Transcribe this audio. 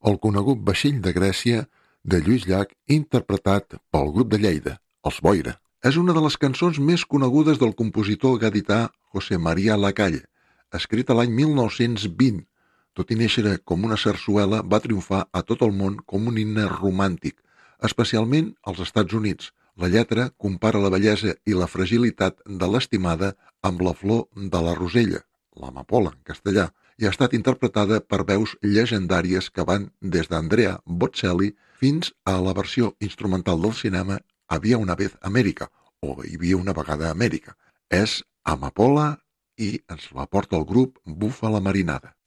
el conegut Vaixell de Grècia de Lluís Llach, interpretat pel grup de Lleida, els Boira. És una de les cançons més conegudes del compositor gadità José María Lacalle, escrita l'any 1920. Tot i néixer com una sarsuela, va triomfar a tot el món com un himne romàntic, especialment als Estats Units. La lletra compara la bellesa i la fragilitat de l'estimada amb la flor de la rosella, l'amapola en castellà, i ha estat interpretada per veus llegendàries que van des d'Andrea Bocelli fins a la versió instrumental del cinema Había una vez Amèrica, o Hi havia una vegada a Amèrica. És Amapola i ens la porta el grup Bufa la Marinada.